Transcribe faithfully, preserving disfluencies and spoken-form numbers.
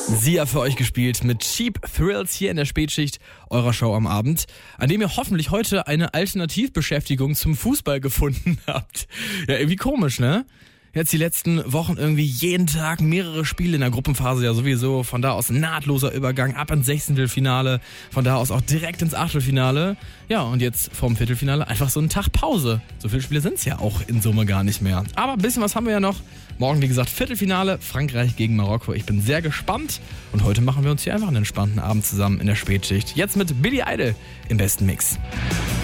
Sia für euch gespielt mit Cheap Thrills hier in der Spätschicht eurer Show am Abend, an dem ihr hoffentlich heute eine Alternativbeschäftigung zum Fußball gefunden habt. Ja, irgendwie komisch, ne? Jetzt die letzten Wochen irgendwie jeden Tag mehrere Spiele in der Gruppenphase ja sowieso. Von da aus nahtloser Übergang ab ins Sechzehntelfinale. Von da aus auch direkt ins Achtelfinale. Ja, und jetzt vorm Viertelfinale einfach so einen Tag Pause. So viele Spiele sind es ja auch in Summe gar nicht mehr. Aber ein bisschen was haben wir ja noch. Morgen, wie gesagt, Viertelfinale, Frankreich gegen Marokko. Ich bin sehr gespannt. Und heute machen wir uns hier einfach einen entspannten Abend zusammen in der Spätschicht. Jetzt mit Billy Idol im besten Mix.